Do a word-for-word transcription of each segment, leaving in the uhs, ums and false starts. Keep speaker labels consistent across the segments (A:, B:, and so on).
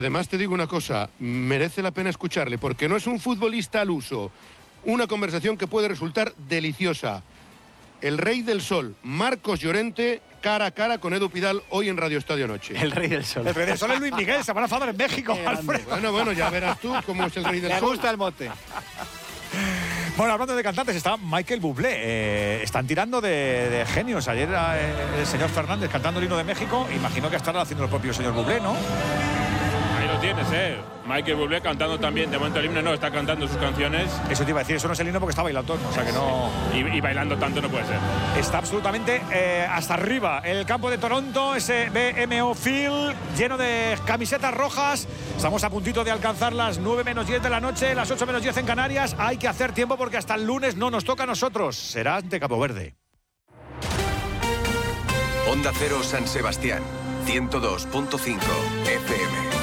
A: Además te digo una cosa, merece la pena escucharle, porque no es un futbolista al uso. Una conversación que puede resultar deliciosa. El rey del sol, Marcos Llorente, cara a cara con Edu Pidal hoy en Radio Estadio Noche.
B: El rey del sol.
C: El rey del sol es Luis Miguel, se van a enfadar en México, Alfredo.
A: Bueno, bueno, ya verás tú cómo es el rey del sol.
B: Me gusta el mote.
C: Bueno, hablando de cantantes, está Michael Bublé. Eh, están tirando de, de genios. Ayer era eh, el señor Fernández cantando el himno de México. Imagino que estará haciendo el propio señor Bublé, ¿no?
D: Ahí lo tienes, ¿eh? Michael Bublé cantando también. De momento el himno no, está cantando sus canciones.
C: Eso te iba a decir, eso no es el himno porque está bailando. O sea que no.
D: Y, y bailando tanto no puede ser.
C: Está absolutamente eh, hasta arriba. El campo de Toronto, ese B M O Field, lleno de camisetas rojas. Estamos a puntito de alcanzar las nueve menos diez de la noche, las ocho menos diez en Canarias. Hay que hacer tiempo porque hasta el lunes no nos toca a nosotros. Será ante Cabo Verde.
E: Onda Cero San Sebastián, ciento dos punto cinco F M.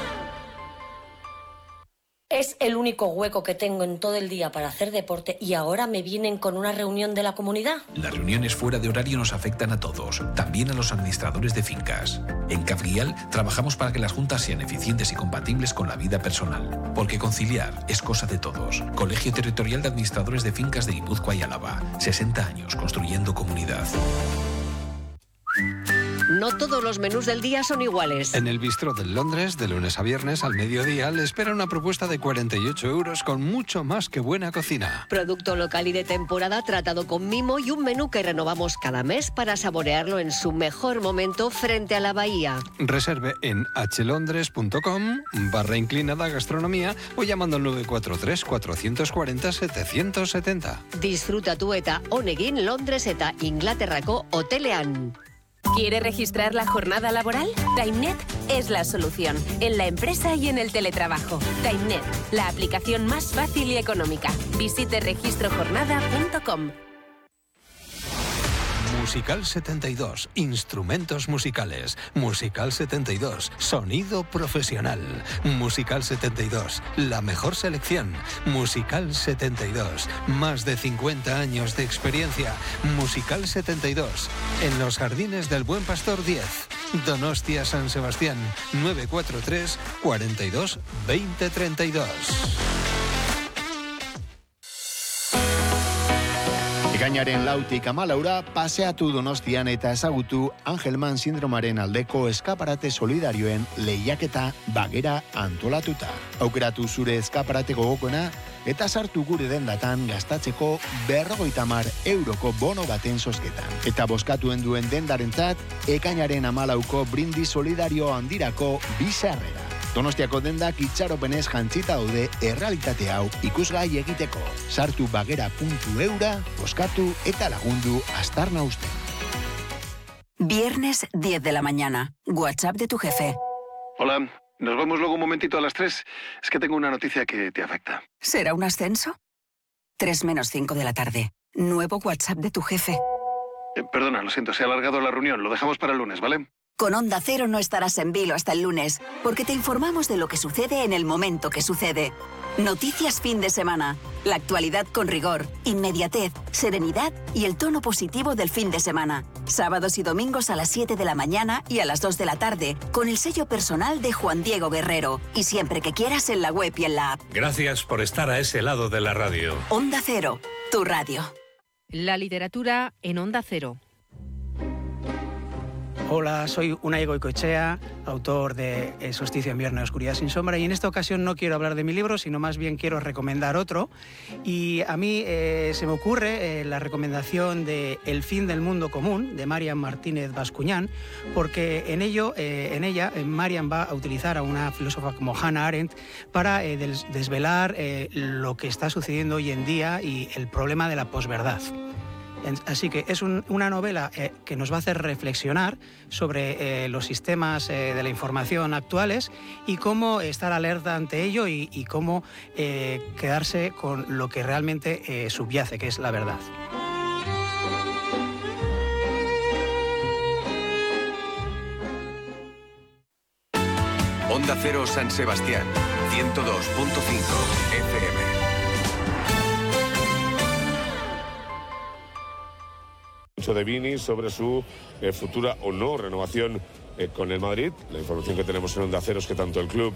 F: Es el único hueco que tengo en todo el día para hacer deporte y ahora me vienen con una reunión de la comunidad.
G: Las reuniones fuera de horario nos afectan a todos, también a los administradores de fincas. En Cabrial trabajamos para que las juntas sean eficientes y compatibles con la vida personal, porque conciliar es cosa de todos. Colegio Territorial de Administradores de Fincas de Guipúzcoa y Álava. sesenta años construyendo comunidad.
H: No todos los menús del día son iguales.
I: En el Bistro del Londres, de lunes a viernes al mediodía, le espera una propuesta de cuarenta y ocho euros con mucho más que buena cocina.
H: Producto local y de temporada tratado con mimo y un menú que renovamos cada mes para saborearlo en su mejor momento frente a la bahía.
I: Reserve en hlondres.com barra inclinada gastronomía o llamando al nueve cuatro tres, cuatro cuatro cero, siete siete cero.
H: Disfruta tu eta honegin Londres eta Inglaterrako hotelean.
J: ¿Quiere registrar la jornada laboral? TimeNet es la solución, en la empresa y en el teletrabajo. TimeNet, la aplicación más fácil y económica. Visite registro jornada punto com.
I: Musical setenta y dos, instrumentos musicales. Musical setenta y dos, sonido profesional. Musical setenta y dos, la mejor selección. Musical setenta y dos, más de cincuenta años de experiencia. Musical setenta y dos, en los Jardines del Buen Pastor diez. Donostia San Sebastián, nueve cuatro tres, cuarenta y dos, veinte treinta y dos.
K: Ekainaren lautik hamalaura paseatu Donostian eta ezagutu Angelman sindromaren aldeko eskaparate solidarioen lehiaketa bagera antolatuta. Aukeratu zure eskaparate gogokoena eta sartu gure dendatan gastatzeko berrogeita hamar euroko bono baten zozketan. Eta bozkatuen duen dendarentzat ekainaren hamalauko brindis solidario handirako bizarrera. Donostiako dendak itxaropenez jantzita daude errealitate hau ikusgai egiteko. Sartu bagera puntu eura, bozkatu eta lagundu astarna usten.
L: Viernes diez de la mañana. WhatsApp de tu jefe.
M: Hola, nos vemos luego un momentito a las tres. Es que tengo una noticia que te afecta.
L: ¿Será un ascenso? tres menos cinco de la tarde. Nuevo WhatsApp de tu jefe.
M: Eh, perdona, lo siento, se ha alargado la reunión. Lo dejamos para el lunes, ¿vale?
L: Con Onda Cero no estarás en vilo hasta el lunes, porque te informamos de lo que sucede en el momento que sucede. Noticias fin de semana. La actualidad con rigor, inmediatez, serenidad y el tono positivo del fin de semana. Sábados y domingos a las siete de la mañana y a las dos de la tarde, con el sello personal de Juan Diego Guerrero. Y siempre que quieras en la web y en la app.
N: Gracias por estar a ese lado de la radio.
L: Onda Cero, tu radio.
O: La literatura en Onda Cero.
P: Hola, soy Unai Goicoechea, autor de El solsticio en invierno y Oscuridad sin sombra, y en esta ocasión no quiero hablar de mi libro, sino más bien quiero recomendar otro. Y a mí eh, se me ocurre eh, la recomendación de El fin del mundo común, de Marian Martínez Bascuñán, porque en, ello, eh, en ella eh, Marian va a utilizar a una filósofa como Hannah Arendt para eh, des desvelar eh, lo que está sucediendo hoy en día y el problema de la posverdad. Así que es un, una novela eh, que nos va a hacer reflexionar sobre eh, los sistemas eh, de la información actuales y cómo estar alerta ante ello y, y cómo eh, quedarse con lo que realmente eh, subyace, que es la verdad.
E: Onda Cero San Sebastián, ciento dos punto cinco F M.
Q: De Vini sobre su eh, futura o no renovación
B: eh, con el Madrid. La información que tenemos en Onda Cero es que tanto el club